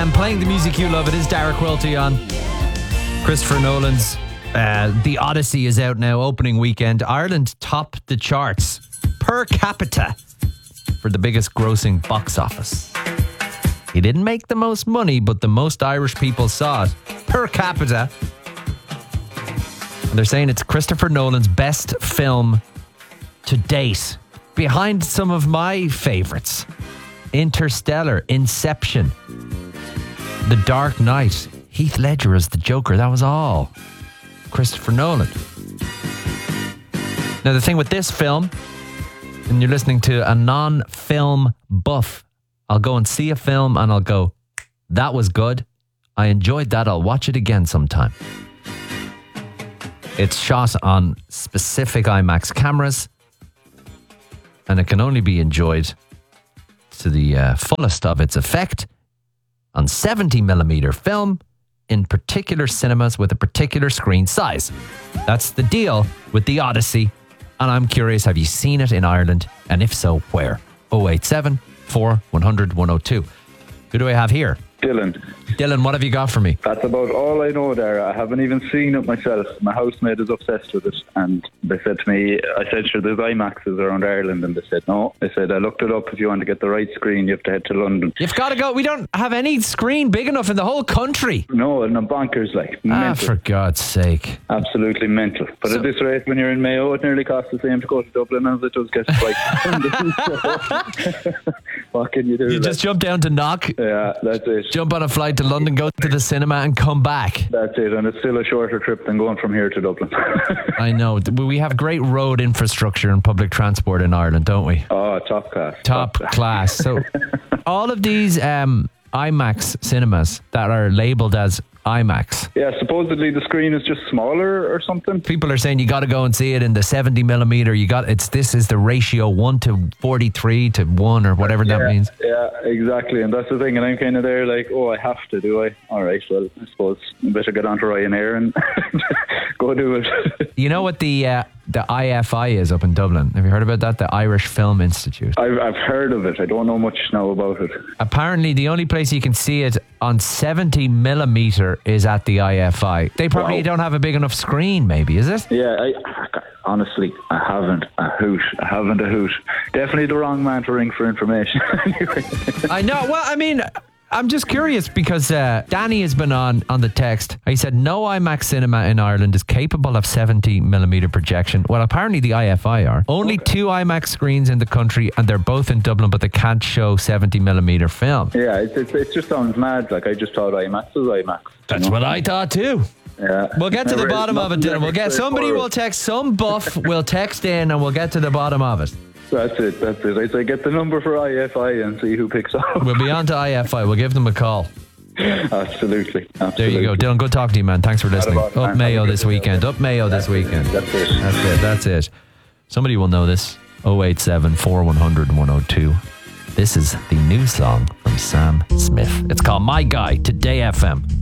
And playing the music you love, it is Derek Welty on Christopher Nolan's The Odyssey is out now, opening weekend. Ireland topped the charts per capita for the biggest grossing box office. He didn't make the most money, but the most Irish people saw it per capita. And they're saying it's Christopher Nolan's best film to date, behind some of my favourites: Interstellar, Inception, The Dark Knight, Heath Ledger as the Joker. That was all Christopher Nolan. Now, the thing with this film, and you're listening to a non-film buff, I'll go and see a film and I'll go, that was good, I enjoyed that, I'll watch it again sometime. It's shot on specific IMAX cameras, and it can only be enjoyed to the fullest of its effect on 70mm film in particular cinemas with a particular screen size. That's the deal with The Odyssey, and I'm curious, have you seen it in Ireland? And if so, where? 087 400 102. Who do I have here? Dylan, what have you got for me? That's about all I know there. I haven't even seen it myself. My housemate is obsessed with it, and they said to me, I said, sure, there's IMAXs around Ireland, and they said, no. They said, I looked it up. If you want to get the right screen, you have to head to London. You've got to go. We don't have any screen big enough in the whole country. No, and I'm bonkers, like. Mental. For God's sake. Absolutely mental. But at this rate, when you're in Mayo, it nearly costs the same to go to Dublin as it does get to London. What can you do? You just jump down to Knock. Yeah, that's it. Jump on a flight to London, go to the cinema and come back. That's it, and it's still a shorter trip than going from here to Dublin. I know. We have great road infrastructure and public transport in Ireland, don't we? Oh, top class. Top class. So all of these IMAX cinemas that are labelled as IMAX. Yeah, supposedly the screen is just smaller or something. People are saying you got to go and see it in the 70mm. This is the ratio 1:43 to 1 or whatever that means. Yeah, exactly. And that's the thing. And I'm kind of there like, oh, I have to, do I? All right, well, I suppose I better get onto Ryanair and go do it. You know what the IFI is up in Dublin? Have you heard about that? The Irish Film Institute. I've heard of it. I don't know much now about it. Apparently, the only place you can see it on 70mm is at the IFI. They probably don't have a big enough screen, maybe, is it? Yeah, honestly, I haven't a hoot. Definitely the wrong man to ring for information. Anyway. I know. Well, I mean, I'm just curious because Danny has been on the text. He said no IMAX cinema in Ireland is capable of 70mm projection. Well, apparently the IFI are. Only 2 IMAX screens in the country, and they're both in Dublin, but they can't show 70mm film. Yeah, it just sounds mad. Like, I just thought IMAX was IMAX. That's what I thought too. Yeah. We'll get to the bottom of it, Dylan. We'll get somebody will text, some buff will text in, and we'll get to the bottom of it. That's it. I'd say get the number for IFI and see who picks up. We'll be on to IFI. We'll give them a call. Absolutely. There you go. Dylan, good talking to you, man. Thanks for listening. Up Mayo this weekend. Up Mayo this weekend. That's it. Somebody will know this. 087 4100 102. This is the new song from Sam Smith. It's called My Guy, Today FM.